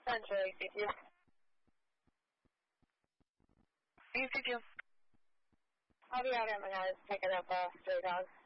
Central ACQ. ACQ. I'll be out at my house picking up stray dogs.